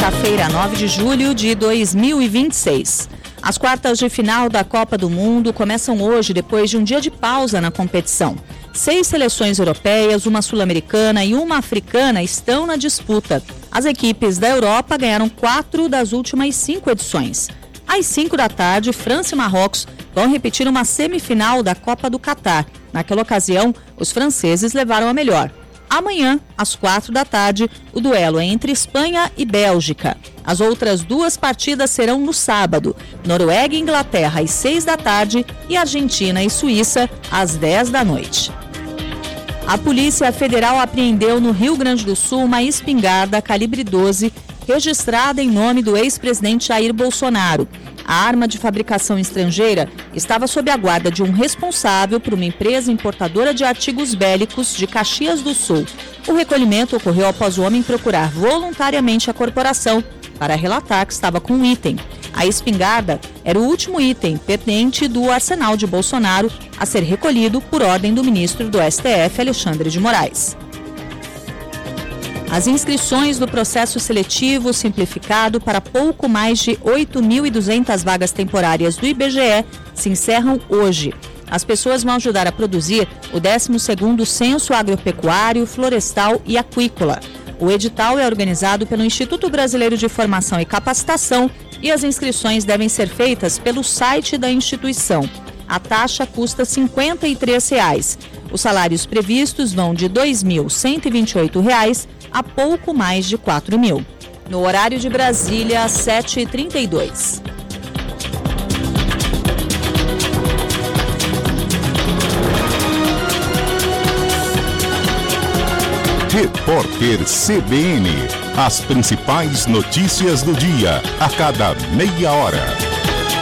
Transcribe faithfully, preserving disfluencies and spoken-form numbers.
quinta-feira, nove de julho de dois mil e vinte e seis. As quartas de final da Copa do Mundo começam hoje, depois de um dia de pausa na competição. Seis seleções europeias, uma sul-americana e uma africana estão na disputa. As equipes da Europa ganharam quatro das últimas cinco edições. Às cinco da tarde, França e Marrocos vão repetir uma semifinal da Copa do Catar. Naquela ocasião, os franceses levaram a melhor. Amanhã, às quatro da tarde, o duelo é entre Espanha e Bélgica. As outras duas partidas serão no sábado. Noruega e Inglaterra às seis da tarde e Argentina e Suíça às dez da noite. A Polícia Federal apreendeu no Rio Grande do Sul uma espingarda calibre doze registrada em nome do ex-presidente Jair Bolsonaro. A arma de fabricação estrangeira estava sob a guarda de um responsável por uma empresa importadora de artigos bélicos de Caxias do Sul. O recolhimento ocorreu após o homem procurar voluntariamente a corporação para relatar que estava com um item. A espingarda era o último item pertinente do arsenal de Bolsonaro a ser recolhido por ordem do ministro do S T F, Alexandre de Moraes. As inscrições do processo seletivo simplificado para pouco mais de oito mil e duzentas vagas temporárias do I B G E se encerram hoje. As pessoas vão ajudar a produzir o décimo segundo Censo Agropecuário, Florestal e Aquícola. O edital é organizado pelo Instituto Brasileiro de Formação e Capacitação e as inscrições devem ser feitas pelo site da instituição. A taxa custa cinquenta e três reais. Os salários previstos vão de dois mil cento e vinte e oito reais a pouco mais de quatro mil. No horário de Brasília, sete e trinta e dois. Repórter C B N. As principais notícias do dia, a cada meia hora.